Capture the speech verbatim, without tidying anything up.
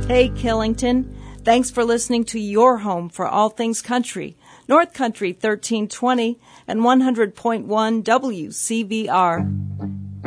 Hey, Killington. Thanks for listening to your home for all things country, North Country thirteen twenty and one hundred point one W C V R.